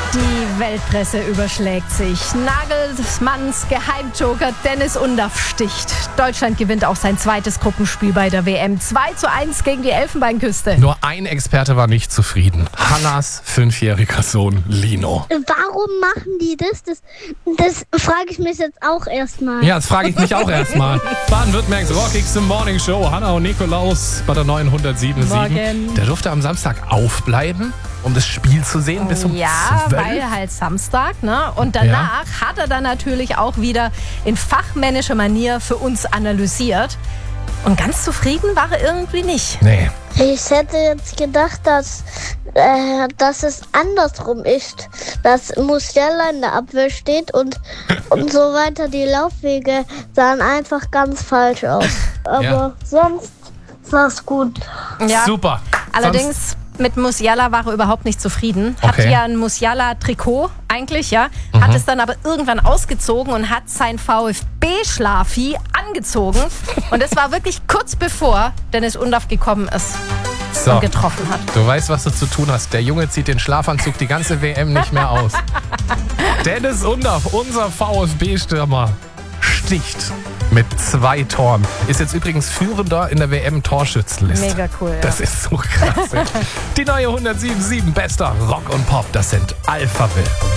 Die Weltpresse überschlägt sich. Nagelsmanns Geheimjoker Dennis Undaff sticht. Deutschland gewinnt auch sein zweites Gruppenspiel bei der WM. 2:1 gegen die Elfenbeinküste. Nur ein Experte war nicht zufrieden. Hannas 5-jähriger Sohn Lino. Warum machen die das? Das frage ich mich jetzt auch erstmal. Ja, das frage ich mich auch erstmal. Baden-Württembergs rockigste Morning Show. Hanna und Nikolaus bei der neuen 107.7. Morgen. Der durfte am Samstag aufbleiben, um das Spiel zu sehen bis um 12. Ja, weil halt Samstag, ne? Und danach hat er dann natürlich auch wieder in fachmännischer Manier für uns analysiert. Und ganz zufrieden war er irgendwie nicht. Nee. Ich hätte jetzt gedacht, dass es andersrum ist. Dass Musiala in der Abwehr steht und so weiter. Die Laufwege sahen einfach ganz falsch aus. Aber sonst sah es gut. Ja. Super. Allerdings mit Musiala war er überhaupt nicht zufrieden. Hatte ja ein Musiala-Trikot eigentlich, ja. Hat es dann aber irgendwann ausgezogen und hat sein VfB-Schlafi angezogen. Und es war wirklich kurz bevor Dennis Undaff gekommen ist und getroffen hat. Du weißt, was du zu tun hast. Der Junge zieht den Schlafanzug die ganze WM nicht mehr aus. Dennis Undaff, unser VfB-Stürmer, sticht mit 2 Toren. Ist jetzt übrigens Führender in der WM-Torschützenliste. Mega cool, ja. Das ist so krass. Die neue 107.7 bester Rock und Pop, das sind Alphaville.